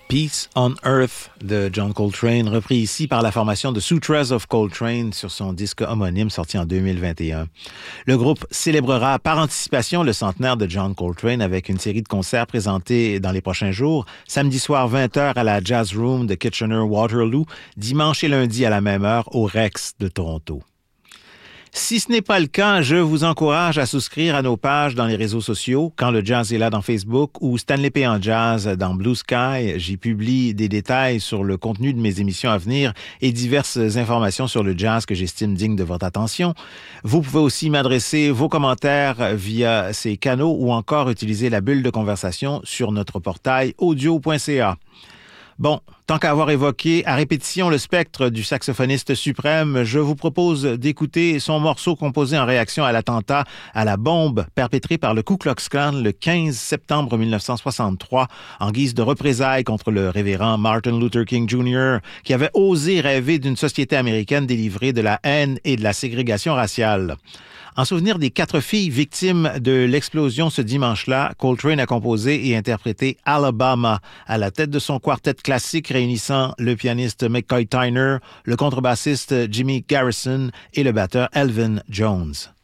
Peace on Earth de John Coltrane, repris ici par la formation de Sutras of Coltrane sur son disque homonyme sorti en 2021. Le groupe célébrera par anticipation le centenaire de John Coltrane avec une série de concerts présentés dans les prochains jours. Samedi soir 20h à la Jazz Room de Kitchener-Waterloo, dimanche et lundi à la même heure au Rex de Toronto. Si ce n'est pas le cas, je vous encourage à souscrire à nos pages dans les réseaux sociaux, Quand le jazz est là dans Facebook ou Stanley P. en jazz dans Blue Sky. J'y publie des détails sur le contenu de mes émissions à venir et diverses informations sur le jazz que j'estime digne de votre attention. Vous pouvez aussi m'adresser vos commentaires via ces canaux ou encore utiliser la bulle de conversation sur notre portail audio.ca. Bon, tant qu'à avoir évoqué à répétition le spectre du saxophoniste suprême, je vous propose d'écouter son morceau composé en réaction à l'attentat à la bombe perpétré par le Ku Klux Klan le 15 septembre 1963 en guise de représailles contre le révérend Martin Luther King Jr. qui avait osé rêver d'une société américaine délivrée de la haine et de la ségrégation raciale. En souvenir des 4 filles victimes de l'explosion ce dimanche-là, Coltrane a composé et interprété Alabama à la tête de son quartet classique réunissant le pianiste McCoy Tyner, le contrebassiste Jimmy Garrison et le batteur Elvin Jones.